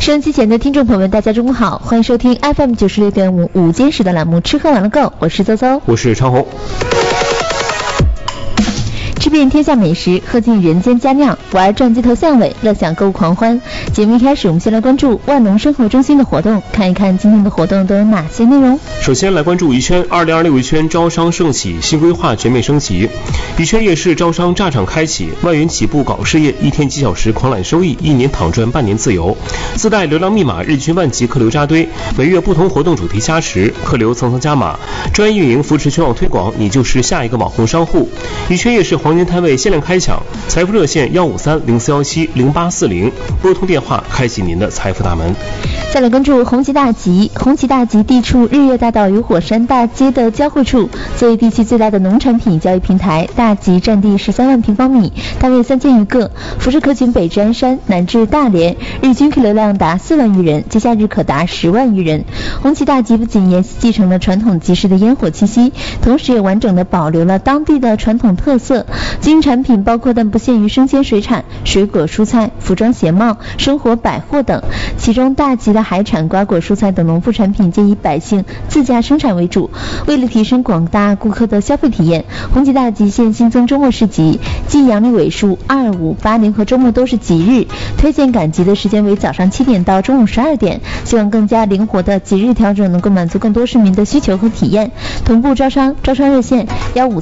收音机前的听众朋友们，大家中午好，欢迎收听 FM 96.5午间时的栏目吃喝玩乐购，我是邹邹， 我是长红。 吃遍天下美食，喝尽人间佳酿，玩转街头巷尾，乐享购物狂欢。节目一开始，我们先来关注万农生活中心的活动，看一看今天的活动都有哪些内容。 首先来关注宜轩2026宜轩招商盛喜，新规划全面升级。宜轩夜市招商炸场开启，万元起步搞事业，1天几小时狂揽收益，1年躺赚半年自由。自带流量密码，日均万级客流扎堆，每月不同活动主题加持，客流层层加码，专业运营扶持全网推广，你就是下一个网红商户。宜轩夜市黄金摊位限量开抢，财富热线153-0417-0840，拨通电话开启您的财富大门。 再来关注红旗大集，红旗大集地处日月大道与火山大街的交汇处，作为地区最大的农产品交易平台，大集占地13万平方米，单位3000余个，辐射客群北至鞍山，南至大连，日均客流量达4万余人，节假日可达10万余人。红旗大集不仅沿袭继承了传统集市的烟火气息，同时也完整的保留了当地的传统特色。经营产品包括但不限于生鲜水产、水果蔬菜、服装鞋帽、生活百货等，其中大集的海产、瓜果、蔬菜等农副产品皆以百姓自家生产为主。为了提升广大顾客的消费体验，红旗大集现新增周末市集，即阳历尾数2、5、8联合周末都是吉日，推荐赶集的时间为早上7点到中午12点，希望更加灵活的节日调整能够满足更多市民的需求和体验。同步招商热线